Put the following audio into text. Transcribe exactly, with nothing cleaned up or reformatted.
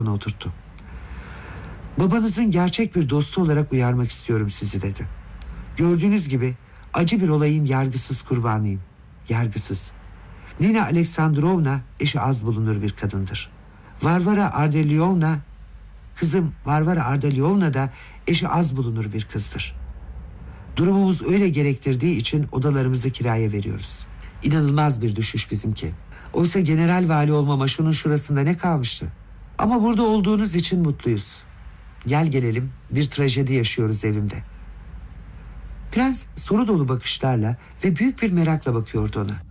oturttu. Babanızın gerçek bir dostu olarak uyarmak istiyorum sizi dedi. Gördüğünüz gibi acı bir olayın yargısız kurbanıyım. Yargısız. Nina Aleksandrovna eşi az bulunur bir kadındır. Varvara Ardalyonovna, kızım Varvara Ardalyonovna da eşi az bulunur bir kızdır. Durumumuz öyle gerektirdiği için odalarımızı kiraya veriyoruz. İnanılmaz bir düşüş bizimki. Oysa general vali olmama şunun şurasında ne kalmıştı? Ama burada olduğunuz için mutluyuz. Gel gelelim bir trajedi yaşıyoruz evimde. Prens soru dolu bakışlarla ve büyük bir merakla bakıyordu ona.